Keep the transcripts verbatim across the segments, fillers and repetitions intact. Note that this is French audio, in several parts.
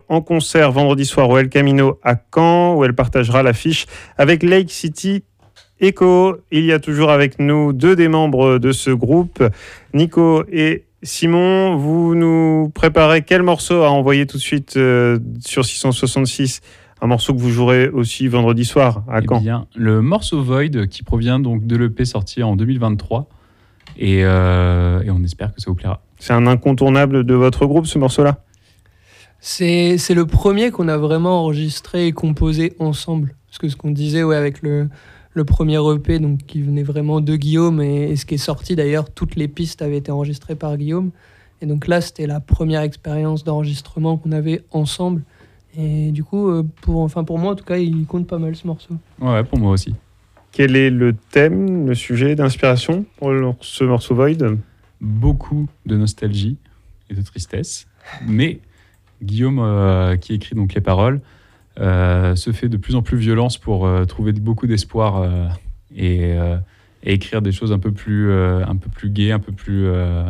en concert vendredi soir au El Camino à Caen, où elle partagera l'affiche avec Lake City Echo. Il y a toujours avec nous deux des membres de ce groupe, Nico et Simon. Vous nous préparez quel morceau à envoyer tout de suite euh, sur six cent soixante-six ? Un morceau que vous jouerez aussi vendredi soir à Caen. Eh bien, le morceau Void qui provient donc de l'E P sorti en deux mille vingt-trois et, euh, et on espère que ça vous plaira. C'est un incontournable de votre groupe, ce morceau-là ? C'est, c'est le premier qu'on a vraiment enregistré et composé ensemble. Parce que ce qu'on disait ouais, avec le, le premier E P donc, qui venait vraiment de Guillaume et, et ce qui est sorti d'ailleurs, toutes les pistes avaient été enregistrées par Guillaume. Et donc là, c'était la première expérience d'enregistrement qu'on avait ensemble. Et du coup, pour, enfin pour moi en tout cas, il compte pas mal ce morceau. Ouais, pour moi aussi. Quel est le thème, le sujet d'inspiration pour le, ce morceau Void ? Beaucoup de nostalgie et de tristesse, mais Guillaume, euh, qui écrit donc les paroles, euh, se fait de plus en plus violence pour euh, trouver beaucoup d'espoir euh, et, euh, et écrire des choses un peu plus, euh, un peu plus gaies, un peu plus, euh,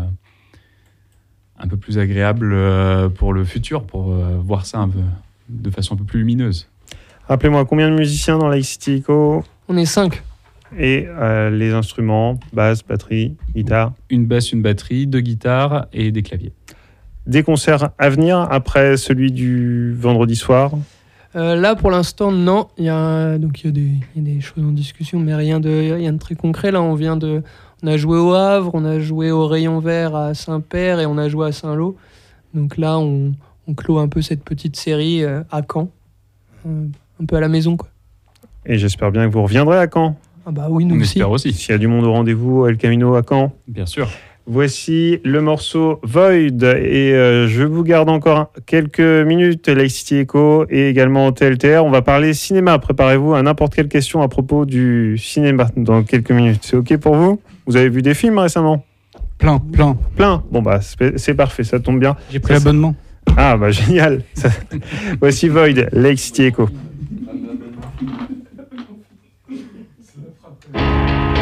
un peu plus agréables euh, pour le futur, pour euh, voir ça un peu, de façon un peu plus lumineuse. Rappelez-moi, combien de musiciens dans Lake City Echo ? On est cinq. Et euh, les instruments, basse, batterie, guitare ? Une basse, une batterie, deux guitares et des claviers. Des concerts à venir après celui du vendredi soir ? Euh, là, pour l'instant, non. Il y a, donc, il y a des, il y a des choses en discussion, mais rien de, rien de très concret. Là, on vient de, on a joué au Havre, on a joué au Rayon Vert à Saint-Père et on a joué à Saint-Lô. Donc là, on, on clôt un peu cette petite série euh, à Caen, euh, un peu à la maison, quoi. Et j'espère bien que vous reviendrez à Caen. Ah bah oui, nous On aussi. espère aussi. S'il y a du monde au rendez-vous, El Camino à Caen. Bien sûr. Voici le morceau Void et euh, je vous garde encore quelques minutes Lake City Echo et également T L T R. On va parler cinéma. Préparez-vous à n'importe quelle question à propos du cinéma dans quelques minutes. C'est OK pour vous ? Vous avez vu des films récemment ? Plein, plein. Plein ? Bon bah c'est, c'est parfait, ça tombe bien. J'ai pris l'abonnement. Ah bah génial. Ça... Voici Void, Lake City Echo.